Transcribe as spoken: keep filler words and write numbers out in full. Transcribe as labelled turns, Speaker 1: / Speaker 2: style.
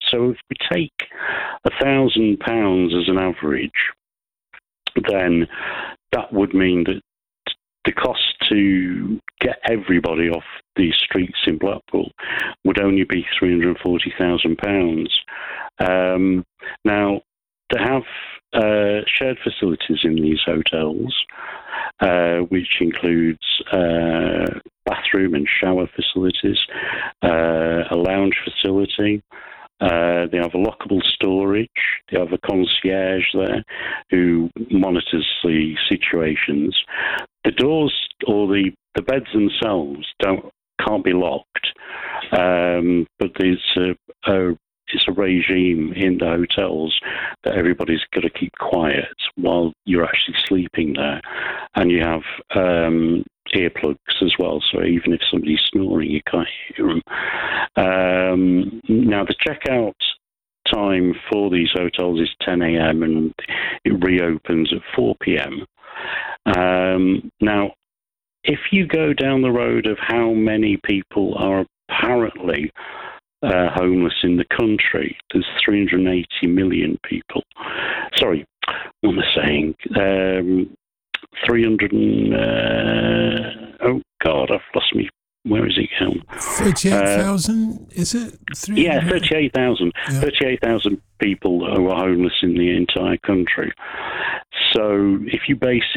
Speaker 1: So if we take a thousand pounds as an average, then that would mean that the cost to get everybody off the streets in Blackpool would only be three hundred forty thousand pounds. Um, now, to have uh, shared facilities in these hotels, uh, which includes uh, bathroom and shower facilities, uh, a lounge facility. Uh, they have a lockable storage. They have a concierge there who monitors the situations. The doors or the, the beds themselves don't can't be locked, um, but there's a, a it's a regime in the hotels that everybody's got to keep quiet while you're actually sleeping there, and you have um, earplugs as well, so even if somebody's snoring, you can't hear them. Um, now, the checkout time for these hotels is ten a.m. and it reopens at four p.m. Um, now, if you go down the road of how many people are apparently uh, homeless in the country, there's three hundred eighty million people. Sorry, what am I saying? Um, three hundred and, uh, oh God, I've lost me. Where is it going?
Speaker 2: thirty-eight thousand, uh, is it?
Speaker 1: Yeah, thirty-eight thousand. Yeah. thirty-eight thousand people who are homeless in the entire country. So if you base